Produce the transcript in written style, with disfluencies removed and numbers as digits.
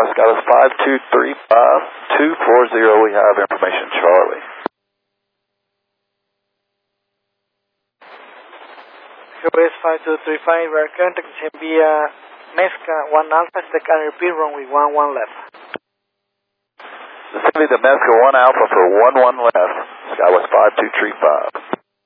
Skywest 5235-240, we have information, Charlie. Skywest 5235, we are contacting via Mesca 1 Alpha, stack and repeat runway 11 left. This is going to be the Mesca 1 Alpha for 11 left, Skywest 5235.